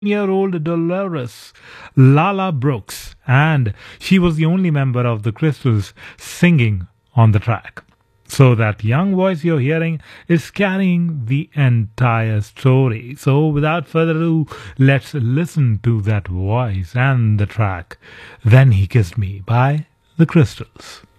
17-year-old Dolores Lala Brooks, and she was the only member of the Crystals singing on the track. So that young voice you're hearing is carrying the entire story. So without further ado, let's listen to that voice and the track. Then He Kissed Me by the Crystals.